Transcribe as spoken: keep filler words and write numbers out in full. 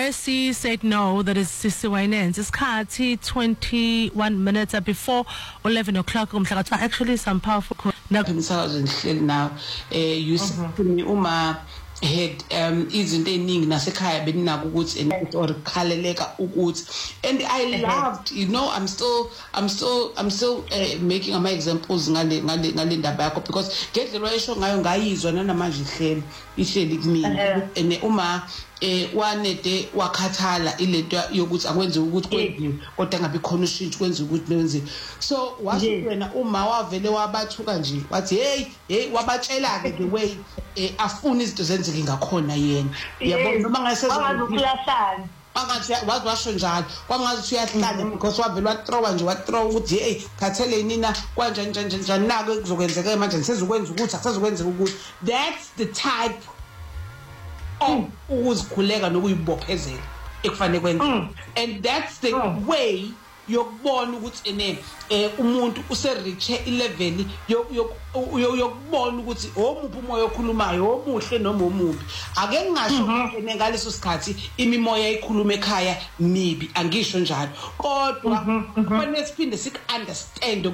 Mercy said no, that is Sisi Wainense. Isikhathi twenty-one minutes before eleven o'clock. Actually, some powerful. Now, now, you see, Uma had um izinto eningi nasekhaya beninako ukuthi and or khaleleka ukuthi, and I loved, you know, I'm still I'm still I'm still uh, making ama examples ngale ngale ngale ndaba yakho, because ngendlela esho ngayo ngayizwa nanamanje ihleli ihleli kimi and uma eh wanede wakhathala ilento yokuthi akwenze ukuthi kwenziwe kodwa ngabe khona ushintsho kwenza ukuthi lenze. So washo wena uma wavele wabathuka nje wathi hey hey wabatshela ke the way eh afuna izinto zenzeke ngakhona yena, yabona noma ngasezokuyahlala angathi wazi washo njalo kwangathi uyahlala because wavele wathrowa nje wathrowa ukuthi hey khathele nina kanjani njani njani nako kuzokwenzeka manje nisezokwenza ukuthi akusezokwenzeka ukuthi. That's the type of ukuzikhuleka nokuyibophezela ekufanele kwenze, and that's the way yokubona ukuthi ene eh umuntu usereach ilevel yokubona ukuthi omuphi umoya okhulumayo omuhle noma omubi. Ake ngingasho ene ngaleso sikhathi imimoya ikhuluma ekhaya mibi, angisho njalo, kodwa kufanele siphinde sik understand